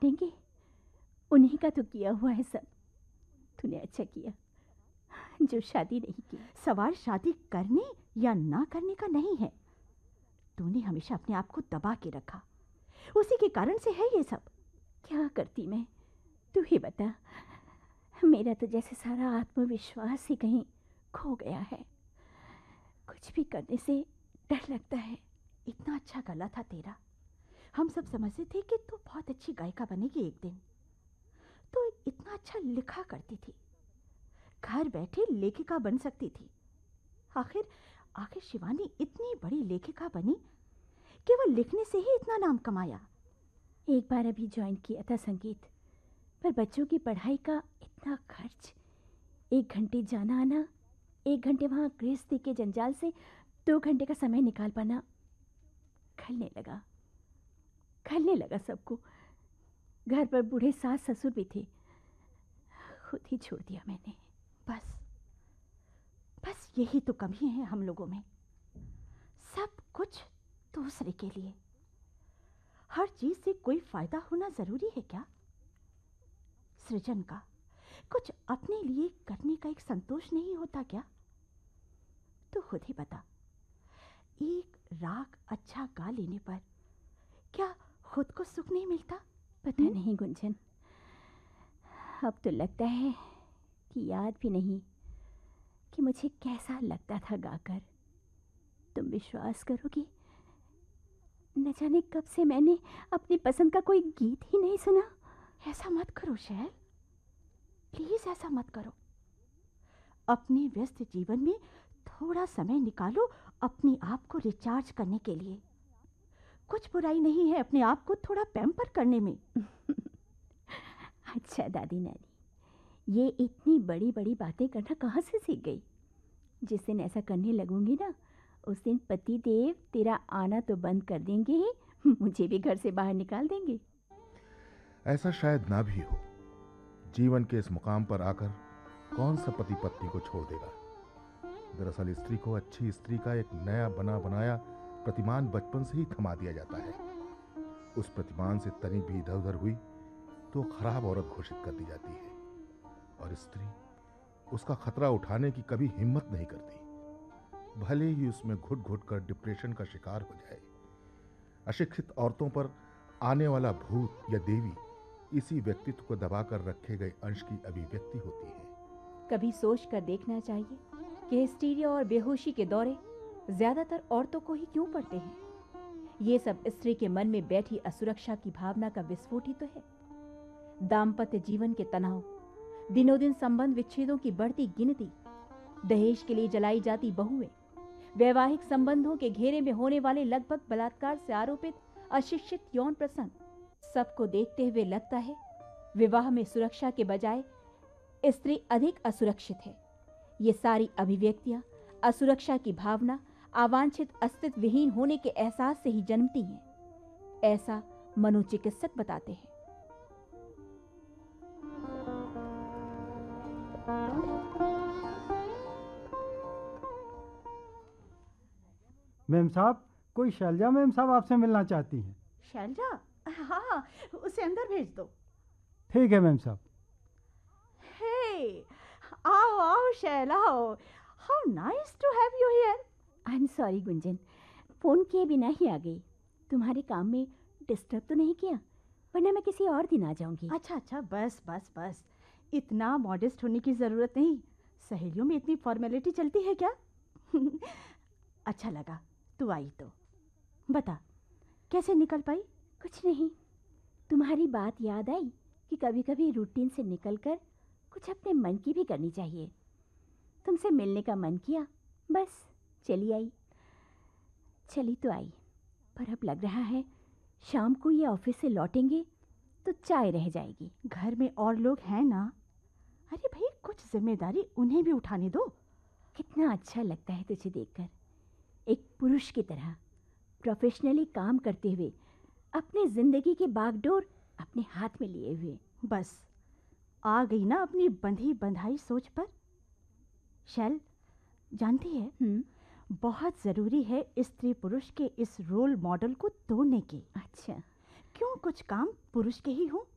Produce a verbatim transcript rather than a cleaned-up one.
करेंगे, उन्हीं का तो किया हुआ है सब। तूने अच्छा किया जो शादी नहीं की। सवाल शादी करने या ना करने का नहीं है। तूने हमेशा अपने आप को दबा के रखा, उसी के कारण से है ये सब। क्या करती मैं, तू ही बता। मेरा तो जैसे सारा आत्मविश्वास ही कहीं खो गया है। कुछ भी करने से डर लगता है। इतना अच्छा गला था तेरा, हम सब समझते थे कि तू बहुत अच्छी गायिका बनेगी एक दिन। तो इतना अच्छा लिखा करती थी, घर बैठे लेखिका बन सकती थी। आखिर आखिर शिवानी इतनी बड़ी लेखिका बनी, केवल लिखने से ही इतना नाम कमाया। एक बार अभी ज्वाइन किया था संगीत, पर बच्चों की पढ़ाई का इतना खर्च, एक घंटे जाना आना, एक घंटे वहाँ गृहस्थी के जंजाल से दो घंटे का समय निकाल पाना, खलने लगा खलने लगा सबको। घर पर बूढ़े सास ससुर भी थे, खुद ही छोड़ दिया मैंने। बस बस यही तो कमी है हम लोगों में, सब कुछ दूसरे के लिए। हर चीज से कोई फायदा होना जरूरी है क्या? सृजन का, कुछ अपने लिए करने का एक संतोष नहीं होता क्या? तो खुद ही बता, एक राग अच्छा गा लेने पर क्या खुद को सुख नहीं मिलता? पता हुँ? नहीं गुंजन, अब तो लगता है कि याद भी नहीं कि मुझे कैसा लगता था गाकर। तुम विश्वास करोगी, न जाने कब से मैंने अपनी पसंद का कोई गीत ही नहीं सुना। ऐसा मत करो शैल, प्लीज ऐसा मत करो। अपने व्यस्त जीवन में थोड़ा समय निकालो अपने आप को रिचार्ज करने के लिए। कुछ बुराई नहीं है अपने आप को थोड़ा पैम्पर करने में। अच्छा दादी नानी, ये इतनी बड़ी बड़ी बातें करना कहाँ से सीख गई? जिस दिन ऐसा करने लगूंगी ना, उस दिन पति देव तेरा आना तो बंद कर देंगे ही, मुझे भी घर से बाहर निकाल देंगे। ऐसा शायद ना भी हो। जीवन के इस मुकाम पर आकर कौन सा पति पत्नी को छोड़ देगा? दरअसल स्त्री को अच्छी स्त्री का एक नया बना बनाया प्रतिमान बचपन से ही थमा दिया जाता है। उस प्रतिमान से तनिक भी इधर उधर हुई तो खराब औरत घोषित कर दी जाती है, और स्त्री उसका खतरा उठाने की कभी हिम्मत नहीं करती, भले ही उसमें घुट घुट कर डिप्रेशन का शिकार हो जाए। अशिक्षित औरतों पर आने वाला भूत या देवी इसी व्यक्तित्व को दबाकर रखे गए अंश की अभिव्यक्ति होती है। कभी सोच कर देखना चाहिए कि हिस्टीरिया और बेहोशी के दौरे ज्यादातर औरतों को ही क्यों पड़ते हैं। ये सब स्त्री के मन में बैठी असुरक्षा की भावना का विस्फोट ही तो है। दाम्पत्य जीवन के तनाव, दिनों दिन संबंध विच्छेदों की बढ़ती गिनती, दहेज के लिए जलाई जाती बहुएं, वैवाहिक संबंधों के घेरे में होने वाले लगभग बलात्कार से आरोपित अशिक्षित यौन प्रसंग, सबको देखते हुए लगता है विवाह में सुरक्षा के बजाय स्त्री अधिक असुरक्षित है। ये सारी अभिव्यक्तियां असुरक्षा की भावना, अवांछित अस्तित्व विहीन होने के एहसास से ही जन्मती हैं, ऐसा मनोचिकित्सक बताते हैं। मैम साहब, कोई शैलजा मैम साहब आपसे मिलना चाहती हैं। शैलजा? हाँ, उसे अंदर भेज दो। ठीक है मैम साहब। हे, आओ आओ शैल, आओ। How nice to have you here. I am sorry Gunjan, phone किए बिना ही आ गई। तुम्हारे काम में डिस्टर्ब तो नहीं किया? वरना मैं किसी और दिन आ जाऊंगी। अच्छा अच्छा, बस बस बस, इतना मॉडेस्ट होने की जरूरत नहीं। सहेलियों में इतनी फॉर्मेलिटी चलती है क्या? अच्छा लगा तू आई तो। बता, कैसे निकल पाई? कुछ नहीं, तुम्हारी बात याद आई कि कभी कभी रूटीन से निकलकर कुछ अपने मन की भी करनी चाहिए। तुमसे मिलने का मन किया, बस चली आई। चली तो आई, पर अब लग रहा है शाम को ये ऑफिस से लौटेंगे तो चाय रह जाएगी। घर में और लोग हैं ना। अरे भाई, कुछ जिम्मेदारी उन्हें भी उठाने दो। कितना अच्छा लगता है तुझे देखकर, एक पुरुष की तरह प्रोफेशनली काम करते हुए, अपने जिंदगी की बागडोर अपने हाथ में लिए हुए। बस आ गई ना अपनी बंधी बंधाई सोच पर। शैल, जानती है, हुँ? बहुत जरूरी है स्त्री पुरुष के इस रोल मॉडल को तोड़ने की। अच्छा, क्यों कुछ काम पुरुष के ही हों?